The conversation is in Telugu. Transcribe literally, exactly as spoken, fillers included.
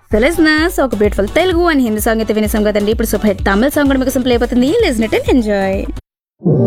సో లిజనర్స్, ఒక beautiful Telugu and Hindi song అయితే వినేసాం కదండి. ఇప్పుడు సూపర్ హిట్ తమిళ సాంగ్ కూడా మీకు సింపుల్ అయిపోతుంది. Listen it and enjoy.